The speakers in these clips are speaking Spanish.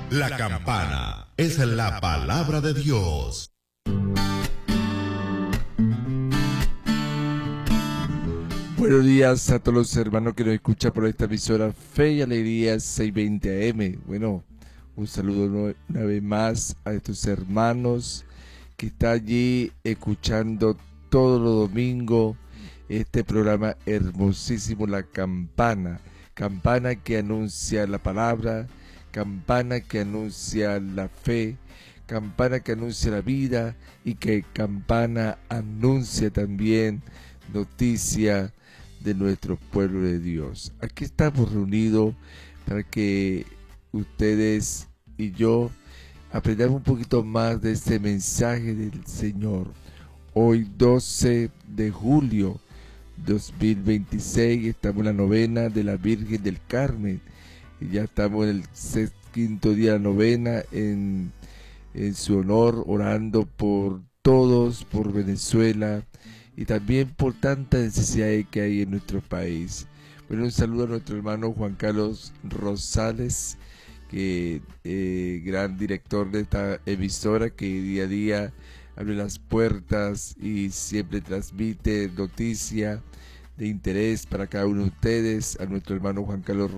La campana es la palabra de Dios. Buenos días a todos los hermanos que nos escuchan por esta emisora Fe y Alegría 620 AM. Bueno, un saludo una vez más a estos hermanos que están allí escuchando todos los domingos este programa hermosísimo, La Campana. Campana que anuncia la palabra, campana que anuncia la fe, campana que anuncia la vida y que campana anuncia también noticia de nuestro pueblo de Dios. Aquí estamos reunidos para que ustedes y yo aprendamos un poquito más de este mensaje del Señor. Hoy 12 de julio 2026 estamos en la novena de la Virgen del Carmen y ya estamos en el quinto día de la novena en su honor, orando por todos, por Venezuela y también por tantas necesidades que hay en nuestro país. Bueno, un saludo a nuestro hermano Juan Carlos Rosales, que gran director de esta emisora, que día a día abre las puertas y siempre transmite noticia de interés para cada uno de ustedes. A nuestro hermano Juan Carlos,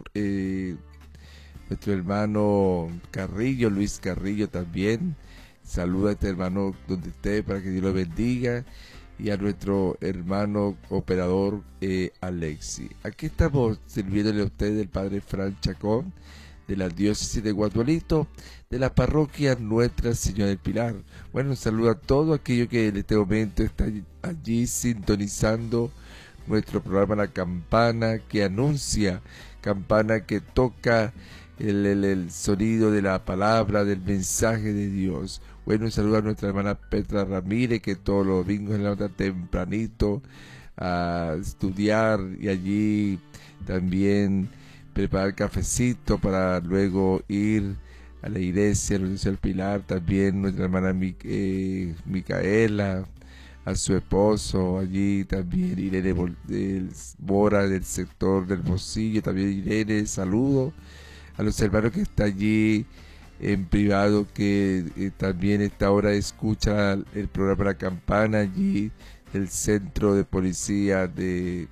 nuestro hermano Carrillo, Luis Carrillo también. Saluda a este hermano donde esté para que Dios lo bendiga. Y a nuestro hermano operador Alexi. Aquí estamos sirviéndole a ustedes el Padre Fran Chacón, de la diócesis de Guadualito, de la parroquia Nuestra Señora del Pilar. Bueno, un saludo a todos aquellos que en este momento están allí sintonizando nuestro programa La Campana, que anuncia, campana que toca el sonido de la palabra, del mensaje de Dios. Bueno, un saludo a nuestra hermana Petra Ramírez, que todos los domingos se levanta tempranito a estudiar y allí también preparar cafecito para luego ir a la iglesia, a la iglesia del Pilar. También nuestra hermana Micaela, a su esposo allí también, Irene Bora del sector del Bocillo, también Irene, saludo a los hermanos que están allí en privado, que también esta hora escucha el programa La Campana allí del centro de policía del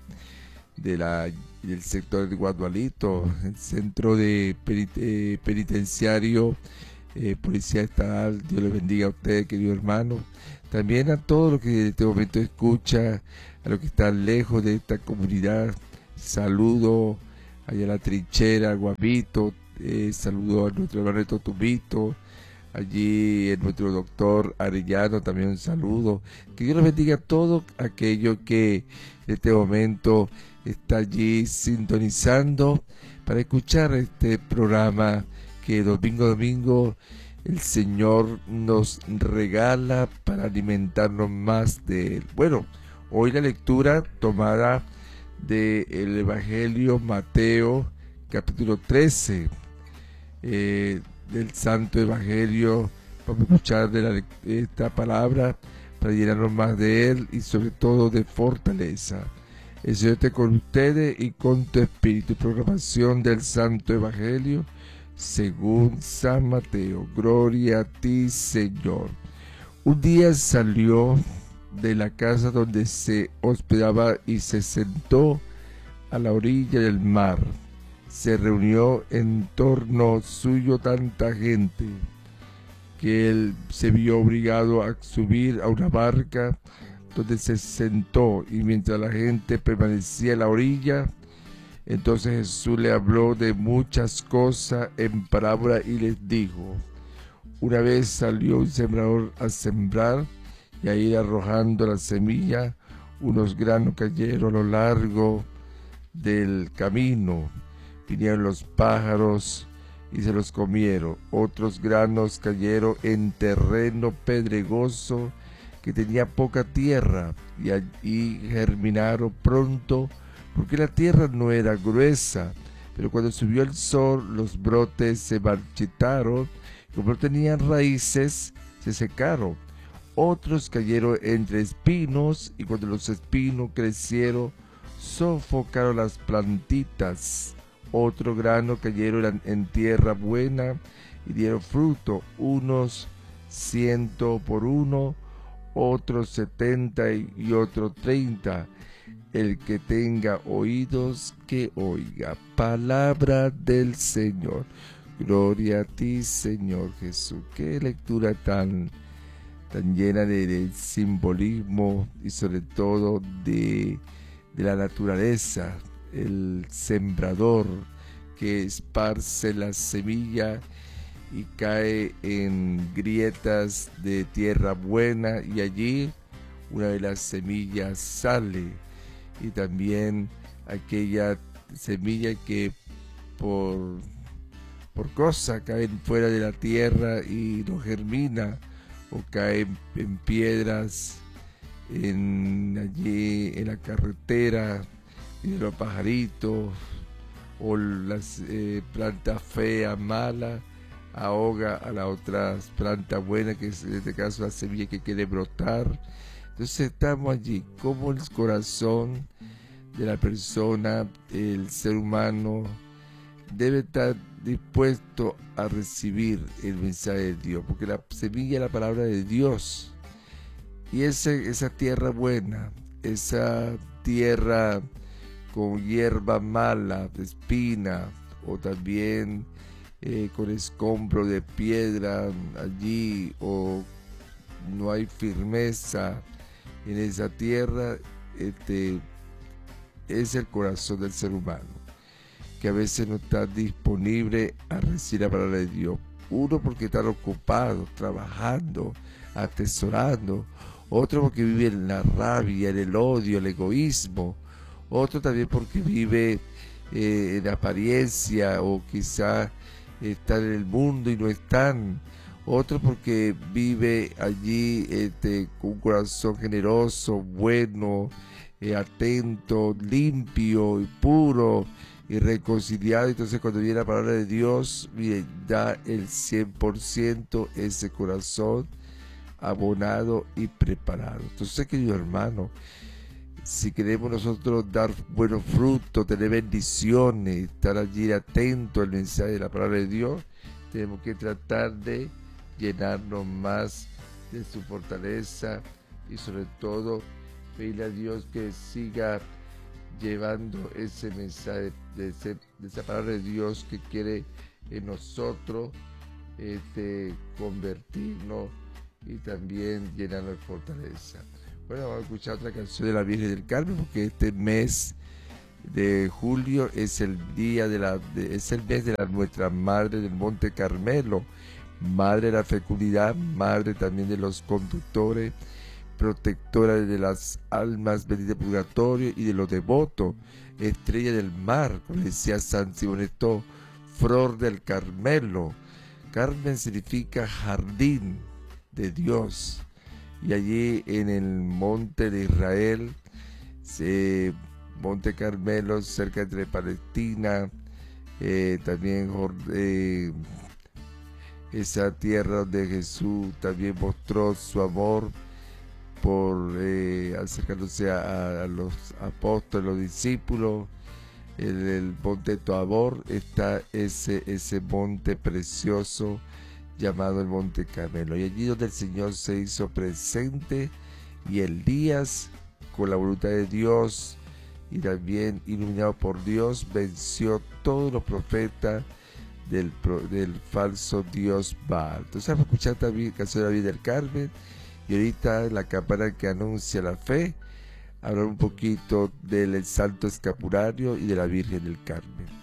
sector de Guadualito, el centro de penitenciario, policía estatal. Dios les bendiga a ustedes, queridos hermanos. También a todos los que en este momento escuchan, a los que están lejos de esta comunidad, saludo allá a la trinchera, Guapito, saludo a nuestro hermano Totubito, allí nuestro doctor Arellano, también un saludo. Que Dios los bendiga a todos aquellos que en este momento está allí sintonizando para escuchar este programa que domingo a domingo el Señor nos regala para alimentarnos más de Él. Bueno, hoy la lectura tomada del Evangelio Mateo, capítulo 13, del Santo Evangelio. Vamos a escuchar esta palabra para llenarnos más de Él y sobre todo de fortaleza. El Señor esté con ustedes y con tu espíritu. Programación del Santo Evangelio según San Mateo. Gloria a ti, Señor. Un día salió de la casa donde se hospedaba y se sentó a la orilla del mar. Se reunió en torno suyo tanta gente que él se vio obligado a subir a una barca donde se sentó, y mientras la gente permanecía a la orilla, entonces Jesús le habló de muchas cosas en parábola y les dijo: una vez salió un sembrador a sembrar, y a ir arrojando la semilla, unos granos cayeron a lo largo del camino. Vinieron los pájaros y se los comieron. Otros granos cayeron en terreno pedregoso que tenía poca tierra, y allí germinaron pronto, porque la tierra no era gruesa. Pero cuando subió el sol, los brotes se marchitaron, y como no tenían raíces, se secaron. Otros cayeron entre espinos, y cuando los espinos crecieron, sofocaron las plantitas. Otro grano cayeron en tierra buena y dieron fruto, unos 100 por uno, otros 70 y otros 30. El que tenga oídos, que oiga. Palabra del Señor. Gloria a ti, Señor Jesús. Qué lectura tan llena de simbolismo y sobre todo de la naturaleza. El sembrador que esparce la semilla y cae en grietas de tierra buena, y allí una de las semillas sale, y también aquella semilla que por cosa cae fuera de la tierra y no germina, o cae en piedras allí en la carretera, y de los pajaritos, o las plantas feas, malas, ahoga a la otra planta buena, que es en este caso la semilla que quiere brotar. Entonces estamos allí, como el corazón de la persona, el ser humano, debe estar dispuesto a recibir el mensaje de Dios, porque la semilla es la palabra de Dios, y esa tierra buena, esa tierra con hierba mala, espina, o también con escombro de piedra allí, o no hay firmeza en esa tierra, es el corazón del ser humano, que a veces no está disponible a recibir la palabra de Dios. Uno porque está ocupado, trabajando, atesorando. Otro porque vive en la rabia, en el odio, el egoísmo. Otro también porque vive en apariencia, o quizá están en el mundo y no están. Otro porque vive allí con un corazón generoso, bueno, atento, limpio y puro y reconciliado. Entonces cuando viene la palabra de Dios, mire, da el 100% ese corazón abonado y preparado. Entonces, querido hermano, si queremos nosotros dar buenos frutos, tener bendiciones, estar allí atento al mensaje de la palabra de Dios, tenemos que tratar de llenarnos más de su fortaleza, y sobre todo pedirle a Dios que siga llevando ese mensaje de esa palabra de Dios que quiere en nosotros convertirnos y también llenarnos de fortaleza. Bueno, vamos a escuchar otra canción de la Virgen del Carmen, porque este mes de julio es el día es el mes de nuestra Madre del Monte Carmelo, Madre de la fecundidad, Madre también de los conductores, protectora de las almas benditas del purgatorio y de los devotos, estrella del mar, como decía San Siboneto, flor del Carmelo. Carmen significa jardín de Dios, y allí en el monte de Israel, Monte Carmelo, cerca de Palestina, también esa tierra donde Jesús también mostró su amor por acercándose a los apóstoles, los discípulos. En el monte Tabor está ese monte precioso llamado el Monte Carmelo, y allí donde el Señor se hizo presente, y Elías, con la voluntad de Dios y también iluminado por Dios, venció todos los profetas del falso Dios Baal. Entonces vamos a escuchar también canción de la Virgen del Carmen, y ahorita la campana que anuncia la fe, hablar un poquito del Santo Escapulario y de la Virgen del Carmen.